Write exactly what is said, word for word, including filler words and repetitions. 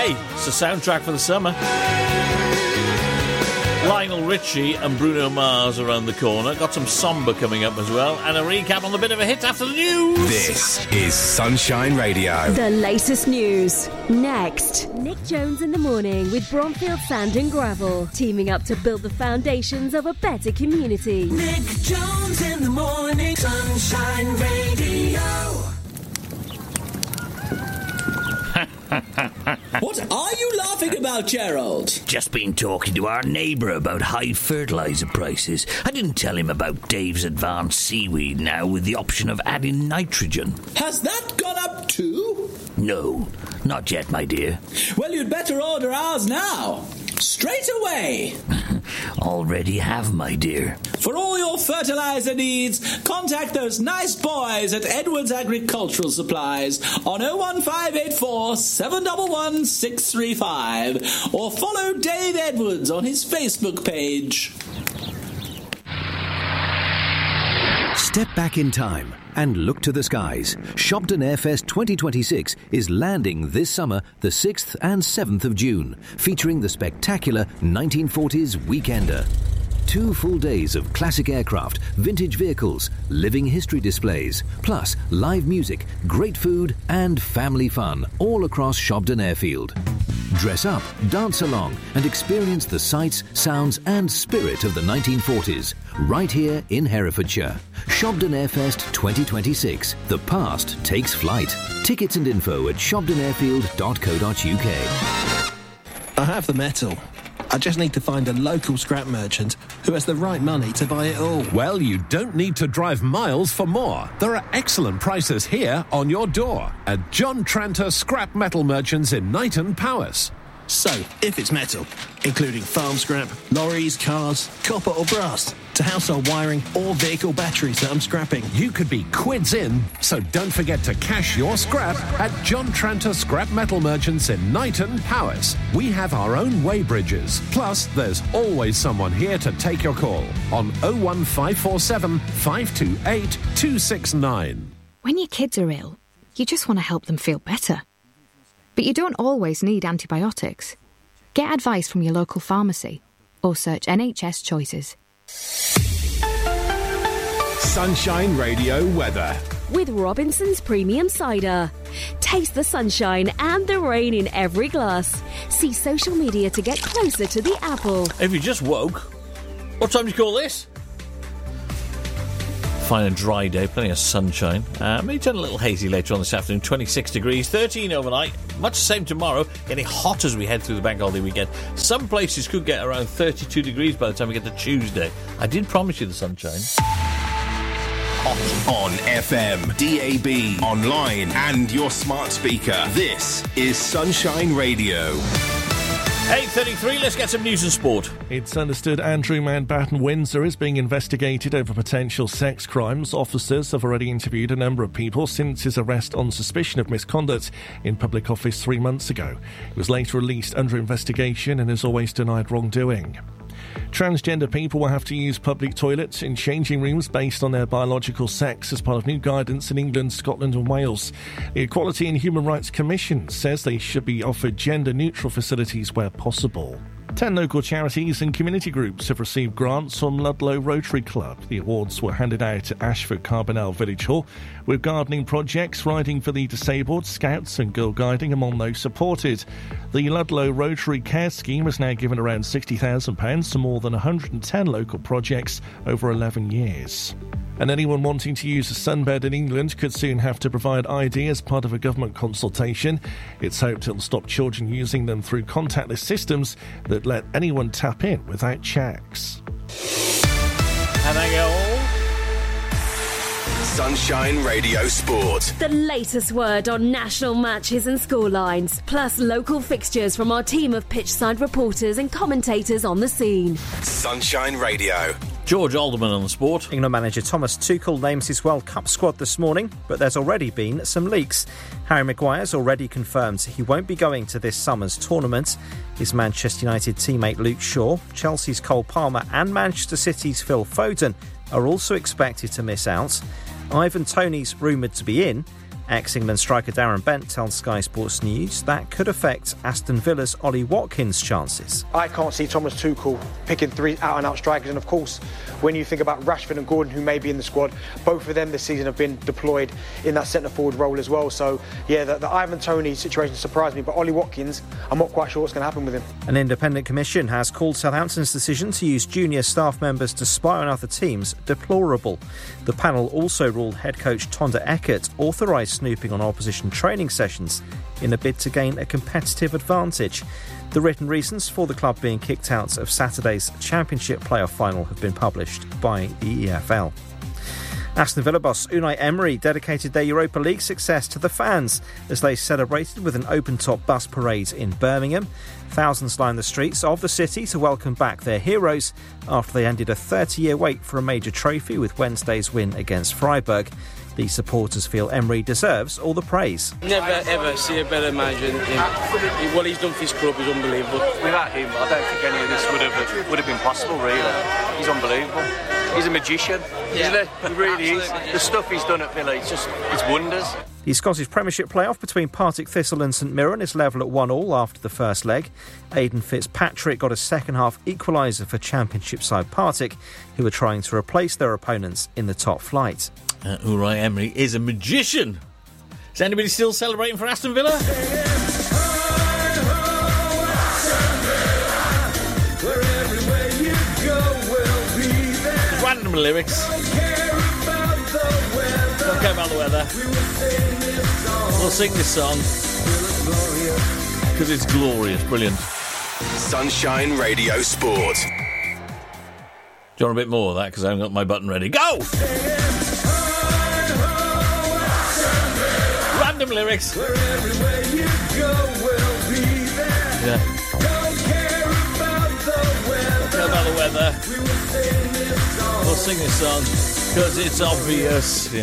Hey, it's the soundtrack for the summer. Lionel Richie and Bruno Mars around the corner. Got some Samba coming up as well. And a recap on the bit of a hit after the news. This is Sunshine Radio. The latest news. Next. Nick Jones in the morning with Bromfield Sand and Gravel. Teaming up to build the foundations of a better community. Nick Jones in the morning. Sunshine Radio. What are you laughing about, Gerald? Just been talking to our neighbour about high fertiliser prices. I didn't tell him about Dave's Advanced Seaweed now with the option of adding nitrogen. Has that gone up too? No, not yet, my dear. Well, you'd better order ours now. Straight away. Already have, my dear. For all your fertiliser needs, contact those nice boys at Edwards Agricultural Supplies on oh one five eight four, seven one one, six three five or follow Dave Edwards on his Facebook page. Step back in time and look to the skies. Shobden Airfest twenty twenty-six is landing this summer, the sixth and seventh of June, featuring the spectacular nineteen forties Weekender. Two full days of classic aircraft, vintage vehicles, living history displays, plus live music, great food and family fun all across Shobden Airfield. Dress up, dance along and experience the sights, sounds and spirit of the nineteen forties right here in Herefordshire. Shobden Airfest twenty twenty-six. The past takes flight. Tickets and info at shobden airfield dot co dot uk. I have the metal. I just need to find a local scrap merchant who has the right money to buy it all. Well, you don't need to drive miles for more. There are excellent prices here on your door at John Tranter Scrap Metal Merchants in Knighton, Powys. So, if it's metal, including farm scrap, lorries, cars, copper or brass, to household wiring or vehicle batteries that I'm scrapping, you could be quids in, so don't forget to cash your scrap at John Tranter Scrap Metal Merchants in Knighton, Powys. We have our own weighbridges, plus there's always someone here to take your call on oh one five four seven, five two eight, two six nine. When your kids are ill, you just want to help them feel better. But you don't always need antibiotics. Get advice from your local pharmacy or search N H S Choices. Sunshine Radio weather. With Robinson's Premium Cider. Taste the sunshine and the rain in every glass. See social media to get closer to the apple. If you just woke, what time do you call this? Fine and dry day, plenty of sunshine. Uh, maybe turn a little hazy later on this afternoon. twenty-six degrees, thirteen overnight. Much the same tomorrow. Getting hot as we head through the bank holiday weekend. Some places could get around thirty-two degrees by the time we get to Tuesday. I did promise you the sunshine. Hot on F M, D A B, online and your smart speaker. This is Sunshine Radio. eight thirty-three, let's get some news and sport. It's understood Andrew Mountbatten Windsor is being investigated over potential sex crimes. Officers have already interviewed a number of people since his arrest on suspicion of misconduct in public office three months ago. He was later released under investigation and has always denied wrongdoing. Transgender people will have to use public toilets in changing rooms based on their biological sex as part of new guidance in England, Scotland and Wales. The Equality and Human Rights Commission says they should be offered gender-neutral facilities where possible. Ten local charities and community groups have received grants from Ludlow Rotary Club. The awards were handed out at Ashford Carbonell Village Hall, with gardening projects, riding for the disabled, scouts and girl guiding among those supported. The Ludlow Rotary Care Scheme has now given around sixty thousand pounds to more than one hundred ten local projects over eleven years. And anyone wanting to use a sunbed in England could soon have to provide I D as part of a government consultation. It's hoped it'll stop children using them through contactless systems that let anyone tap in without checks. And I go... Sunshine Radio Sport. The latest word on national matches and scorelines, plus local fixtures from our team of pitchside reporters and commentators on the scene. Sunshine Radio. George Alderman on the sport. England manager Thomas Tuchel names his World Cup squad this morning, but there's already been some leaks. Harry Maguire's already confirmed he won't be going to this summer's tournament. His Manchester United teammate Luke Shaw, Chelsea's Cole Palmer and Manchester City's Phil Foden are also expected to miss out. Ivan Toney's rumoured to be in, Ex-England striker Darren Bent tells Sky Sports News that could affect Aston Villa's Ollie Watkins' chances. I can't see Thomas Tuchel picking three out-and-out strikers, and of course, when you think about Rashford and Gordon, who may be in the squad, both of them this season have been deployed in that centre-forward role as well. So, yeah, the, the Ivan Toney situation surprised me, but Ollie Watkins, I'm not quite sure what's going to happen with him. An independent commission has called Southampton's decision to use junior staff members to spy on other teams deplorable. The panel also ruled head coach Tonda Eckert authorised snooping on opposition training sessions in a bid to gain a competitive advantage. The written reasons for the club being kicked out of Saturday's Championship playoff final have been published by the E F L. Aston Villa boss Unai Emery dedicated their Europa League success to the fans as they celebrated with an open-top bus parade in Birmingham. Thousands lined the streets of the city to welcome back their heroes after they ended a thirty-year wait for a major trophy with Wednesday's win against Freiburg. The supporters feel Emery deserves all the praise. Never ever see a better manager than him. What he's done for his club is unbelievable. Without him, I don't think any of this would have would have been possible, really. He's unbelievable. He's a magician, yeah. Isn't he? He really is. Magician. The stuff he's done at Villa, it's just, it's wonders. The Scottish Premiership playoff between Partick Thistle and St Mirren is level at one all after the first leg. Aidan Fitzpatrick got a second-half equaliser for Championship side Partick, who are trying to replace their opponents in the top flight. Uh, Unai Emery is a magician. Is anybody still celebrating for Aston Villa? Random lyrics. Don't care about the weather. We'll sing this song because it's glorious, brilliant. Sunshine Radio Sport. Do you want a bit more of that? Because I haven't got my button ready. Go! Random lyrics. Yeah. Don't care about the weather. We'll sing this song because it's obvious. Yeah.